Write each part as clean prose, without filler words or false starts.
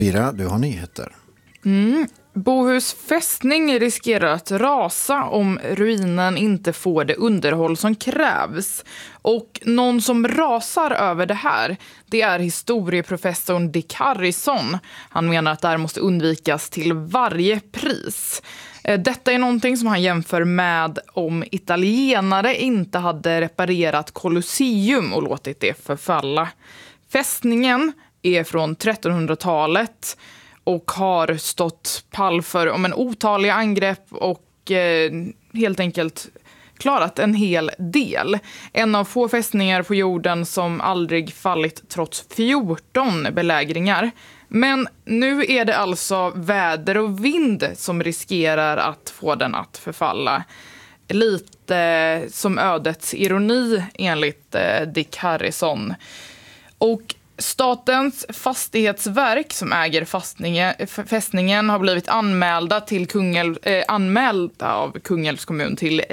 Birra, du har nyheter. Bohus fästning riskerar att rasa om ruinen inte får det underhåll som krävs. Och någon som rasar över det här, det är historieprofessorn Dick Harrison. Han menar att det här måste undvikas till varje pris. Detta är någonting som han jämför med om italienare inte hade reparerat Colosseum och låtit det förfalla. Fästningen är från 1300-talet och har stått pall för en otaliga angrepp och helt enkelt klarat en hel del. En av få fästningar på jorden som aldrig fallit trots 14 belägringar. Men nu är det alltså väder och vind som riskerar att få den att förfalla. Lite som ödets ironi enligt Dick Harrison. Och Statens fastighetsverk som äger fästningen har blivit anmälda av Kungälvs kommun till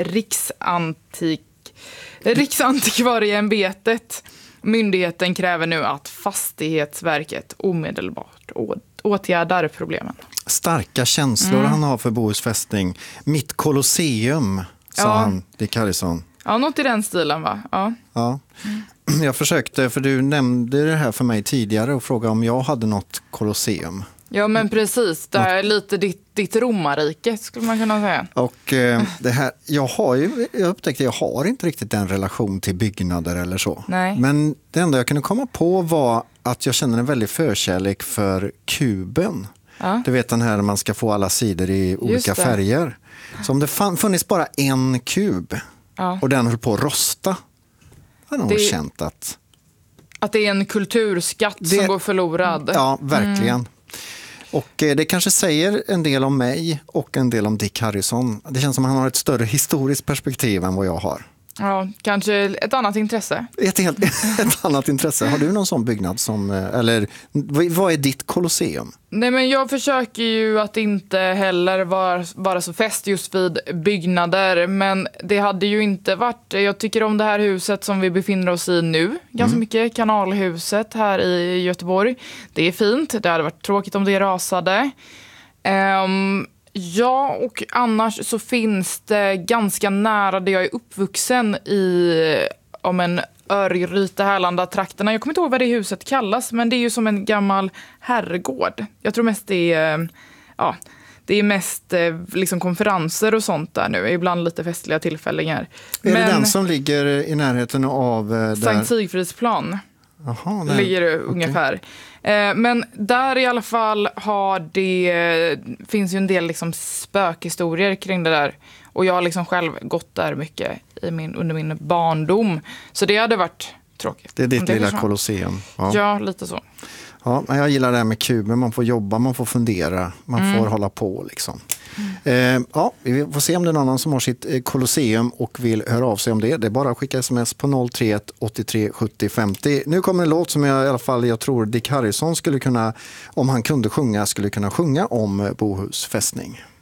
Riksantikvarieämbetet. Myndigheten kräver nu att Fastighetsverket omedelbart åtgärdar problemen. Starka känslor han har för Bohus fästning. Mitt Colosseum, sa han, Dick Harrison. Ja, något i den stilen, va? Ja. Jag försökte, för du nämnde det här för mig tidigare och frågade om jag hade något Colosseum. Ja, men precis. Det här är lite ditt romarrike, skulle man kunna säga. Och det här, jag upptäckte att jag har inte riktigt en relation till byggnader eller så. Nej. Men det enda jag kunde komma på var att jag känner en väldigt förkärlek för kuben. Ja. Du vet den här man ska få alla sidor i olika färger. Så om det funnits bara en kub och den höll på att rosta, har nog känt att det är en kulturskatt som går förlorad. Ja, verkligen. Och det kanske säger en del om mig och en del om Dick Harrison. Det känns som att han har ett större historiskt perspektiv än vad jag har. Ja, kanske ett annat intresse. Ett annat intresse. Har du någon sån byggnad som, eller vad är ditt Colosseum? Nej, men jag försöker ju att inte heller vara så fäst just vid byggnader, men det hade ju inte varit, jag tycker om det här huset som vi befinner oss i nu, ganska mycket, Kanalhuset här i Göteborg. Det är fint, det hade varit tråkigt om det rasade. Ja, och annars så finns det ganska nära där jag är uppvuxen i Örgryte, Härlanda-trakterna. Jag kommer inte ihåg vad det huset kallas, men det är ju som en gammal herrgård. Jag tror mest det är mest liksom konferenser och sånt där nu. Ibland lite festliga tillfällen. Det den som ligger i närheten av Sankt Sigfridsplan? Jaha, ligger det ungefär. Men där i alla fall finns ju en del liksom spökhistorier kring det där. Och jag har liksom själv gått där mycket under min barndom. Så det hade varit tråkigt. Det är ditt lilla Colosseum. Ja, lite så. Ja, men jag gillar det här med kuben. Man får jobba, man får fundera, man får hålla på liksom. Vi får se om det är någon annan som har sitt Colosseum och vill höra av sig om det. Det är bara att skicka sms på 031 83 70 50. Nu kommer en låt som jag tror Dick Harrison skulle kunna, om han kunde sjunga, skulle kunna sjunga om Bohus fästning.